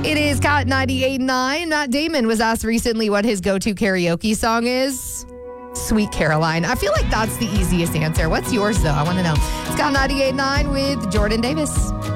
It is Cat 98.9. Matt Damon was asked recently what his go-to karaoke song is. Sweet Caroline. I feel like that's the easiest answer. What's yours, though? I want to know. It's Cat 98.9 with Jordan Davis.